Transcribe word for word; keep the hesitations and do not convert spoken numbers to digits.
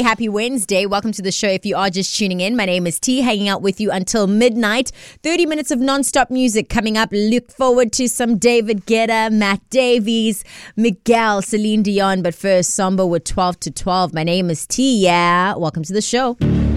Hey, happy Wednesday. Welcome to the show. If you are just tuning in, my name is T, hanging out with you until midnight. thirty minutes of non-stop music coming up. Look forward to some David Guetta, Matt Davies, Miguel, Celine Dion. But first, Samba with twelve to twelve. My name is T. Yeah, welcome to the show.